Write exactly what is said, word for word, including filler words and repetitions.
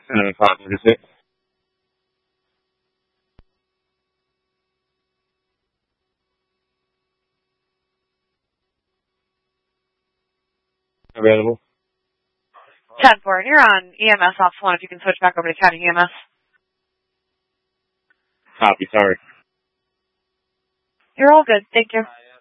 seven five zero six. Available. ten four, you're on E M S Ops one. If you can switch back over to County E M S. Copy, sorry. You're all good. Thank you.